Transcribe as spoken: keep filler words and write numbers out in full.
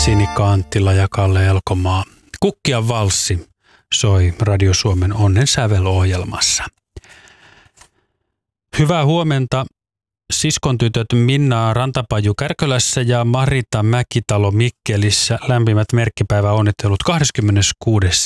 Sinikka Anttila ja Kalle Elkomaa. Kukkian valssi soi Radio Suomen Onnen sävelohjelmassa. Hyvää huomenta siskon tytöt Minna Rantapaju Kärkölässä ja Marita Mäkitalo Mikkelissä. Lämpimät merkkipäiväonnittelut kahdeskymmeneskuudes